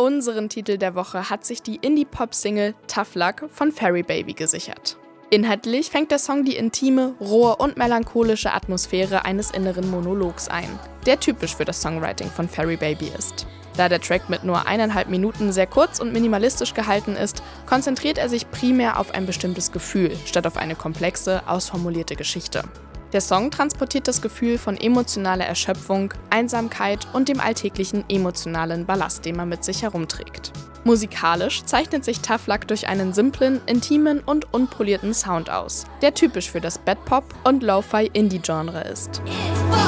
Unseren Titel der Woche hat sich die Indie-Pop-Single Tough Luck von Fairy Baby gesichert. Inhaltlich fängt der Song die intime, rohe und melancholische Atmosphäre eines inneren Monologs ein, der typisch für das Songwriting von Fairy Baby ist. Da der Track mit nur 1,5 Minuten sehr kurz und minimalistisch gehalten ist, konzentriert er sich primär auf ein bestimmtes Gefühl, statt auf eine komplexe, ausformulierte Geschichte. Der Song transportiert das Gefühl von emotionaler Erschöpfung, Einsamkeit und dem alltäglichen emotionalen Ballast, den man mit sich herumträgt. Musikalisch zeichnet sich Tough Luck durch einen simplen, intimen und unpolierten Sound aus, der typisch für das Bad Pop und Lo-Fi Indie-Genre ist.